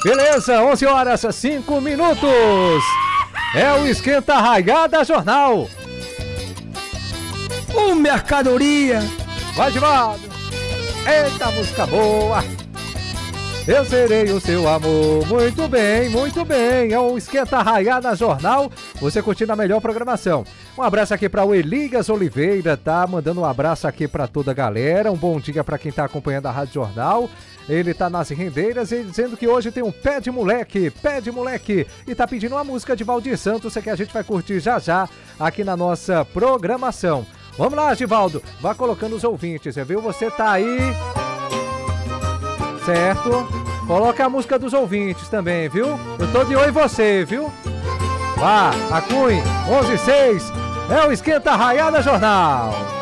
Beleza, 11 horas 5 minutos. É o Esquenta Raiada Jornal. Mercadoria. Vai de lado. Eita, música boa. Eu serei o seu amor. Muito bem, muito bem. É o Esquenta Raiada Jornal. Você curtindo a melhor programação. Um abraço aqui para o Elias Oliveira, tá? Mandando um abraço aqui para toda a galera. Um bom dia para quem tá acompanhando a Rádio Jornal. Ele tá nas rendeiras e dizendo que hoje tem um pé de moleque. E tá pedindo uma música de Valdir Santos, que a gente vai curtir já já aqui na nossa programação. Vamos lá, Givaldo. Vá colocando os ouvintes, viu? Você tá aí... Certo? Coloca a música dos ouvintes também, viu? Eu tô de olho em você, viu? Vá, Acunhe, 11:06, é o Esquenta Raiada Jornal.